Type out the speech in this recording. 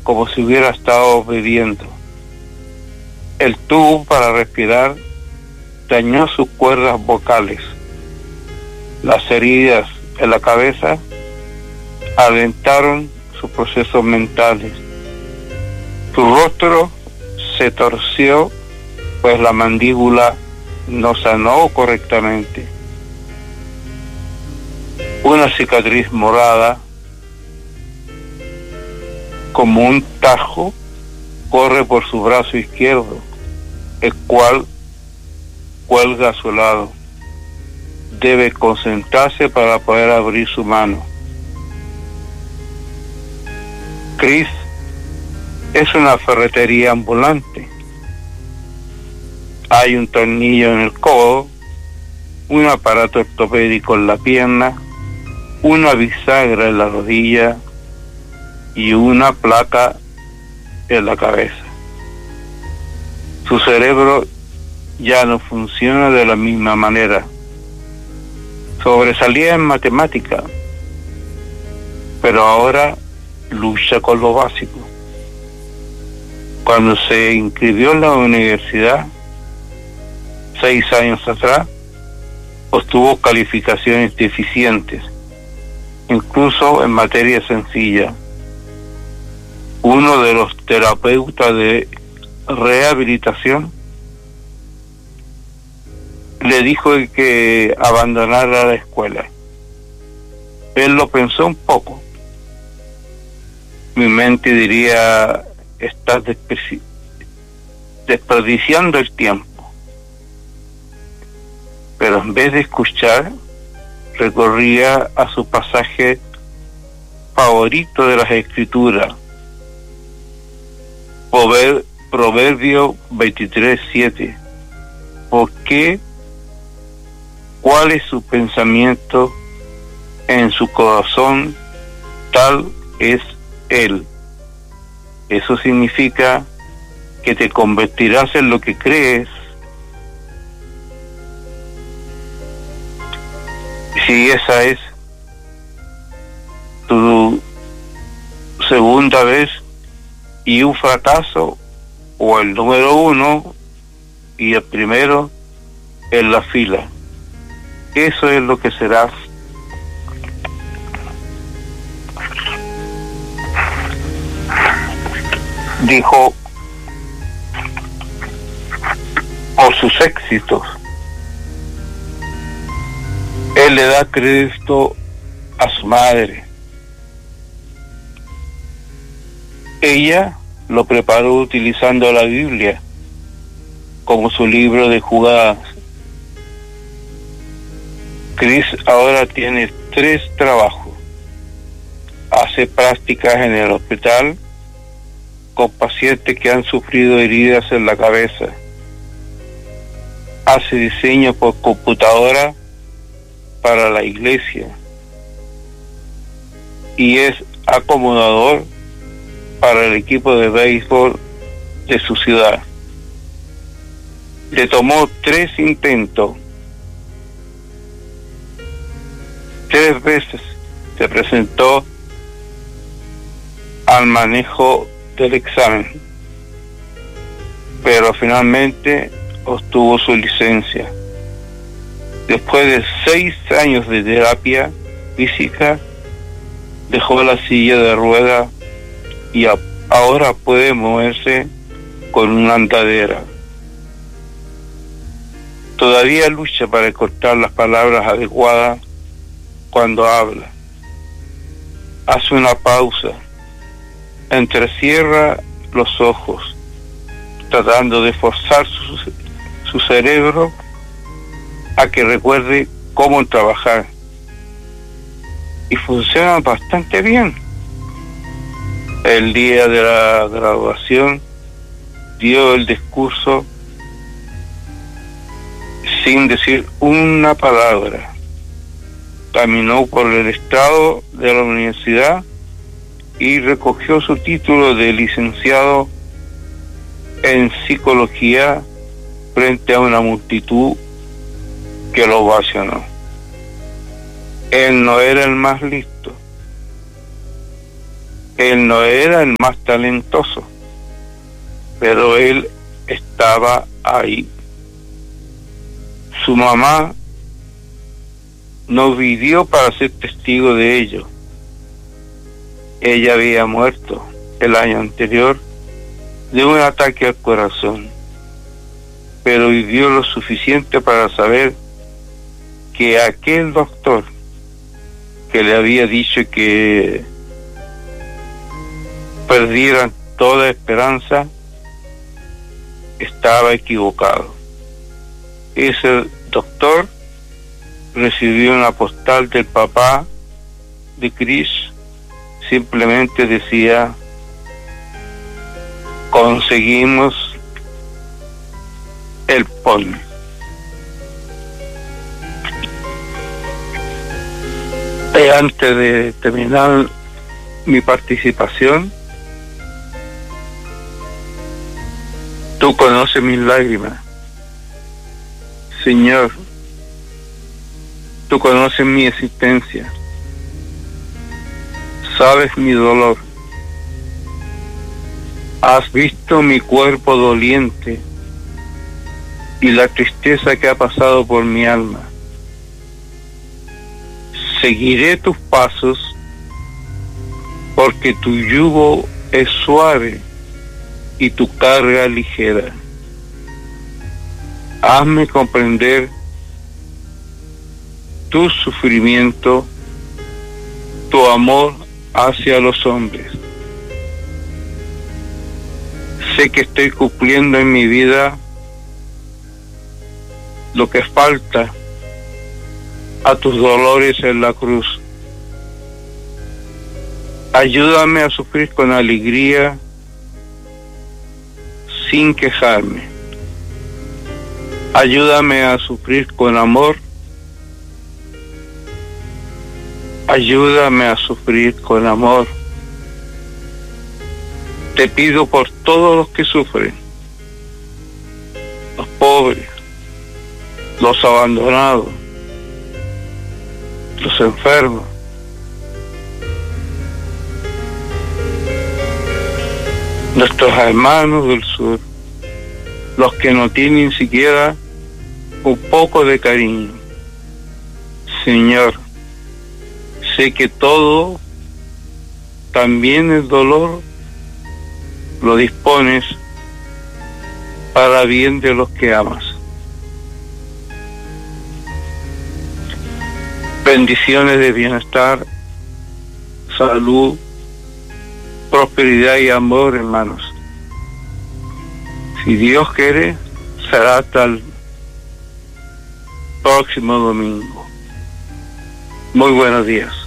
como si hubiera estado bebiendo. El tubo para respirar dañó sus cuerdas vocales. Las heridas en la cabeza alentaron sus procesos mentales. Su rostro se torció, pues la mandíbula no sanó correctamente. Una cicatriz morada, como un tajo, corre por su brazo izquierdo, el cual cuelga a su lado. Debe concentrarse para poder abrir su mano. Chris es una ferretería ambulante. Hay un tornillo en el codo, un aparato ortopédico en la pierna, una bisagra en la rodilla y una placa en la cabeza. Su cerebro ya no funciona de la misma manera. Sobresalía en matemática, pero ahora lucha con lo básico. Cuando se inscribió en la universidad, 6 años atrás, obtuvo calificaciones deficientes, incluso en materia sencilla. Uno de los terapeutas de rehabilitación le dijo que abandonara la escuela. Él lo pensó un poco. Mi mente diría: estás desperdiciando el tiempo. Pero en vez de escuchar, recorría a su pasaje favorito de las Escrituras, Proverbio 23:7. ¿Por qué? ¿Cuál es su pensamiento en su corazón? Tal es él. Eso significa que te convertirás en lo que crees. Si esa es tu segunda vez y un fracaso, o el número 1 y el primero en la fila, eso es lo que serás. Dijo por sus éxitos. Él le da crédito a su madre. Ella lo preparó utilizando la Biblia como su libro de jugadas. Chris ahora tiene 3 trabajos. Hace prácticas en el hospital con pacientes que han sufrido heridas en la cabeza. Hace diseño por computadora para la iglesia. Y es acomodador para el equipo de béisbol de su ciudad. Le tomó 3 intentos. 3 veces se presentó al manejo del examen, pero finalmente obtuvo su licencia. Después de 6 años de terapia física, dejó la silla de ruedas y ahora puede moverse con una andadera. Todavía lucha para encontrar las palabras adecuadas cuando habla. Hace una pausa, entrecierra los ojos, tratando de forzar su cerebro a que recuerde cómo trabajar. Y funciona bastante bien. El día de la graduación dio el discurso sin decir una palabra. Caminó por el estrado de la universidad y recogió su título de licenciado en psicología frente a una multitud que lo ovacionó. Él no era el más listo, Él no era el más talentoso, pero él estaba ahí. Su mamá no vivió para ser testigo de ello. Ella había muerto el año anterior de un ataque al corazón, pero vivió lo suficiente para saber que aquel doctor que le había dicho que perdieran toda esperanza estaba equivocado. Ese doctor recibió una postal del papá de Chris, simplemente decía: conseguimos el pony. Antes de terminar mi participación, tú conoces mis lágrimas, Señor. Tú conoces mi existencia, sabes mi dolor, has visto mi cuerpo doliente y la tristeza que ha pasado por mi alma. Seguiré tus pasos porque tu yugo es suave y tu carga ligera. Hazme comprender tu sufrimiento, tu amor hacia los hombres. Sé que estoy cumpliendo en mi vida lo que falta a tus dolores en la cruz. Ayúdame a sufrir con alegría, sin quejarme. Ayúdame a sufrir con amor. Ayúdame a sufrir con amor. Te pido por todos los que sufren, los pobres, los abandonados, los enfermos. Nuestros hermanos del sur, los que no tienen siquiera un poco de cariño. Señor, sé que todo, también el dolor, lo dispones para bien de los que amas. Bendiciones de bienestar, salud, prosperidad y amor, hermanos. Si Dios quiere, será hasta el próximo domingo. Muy buenos días.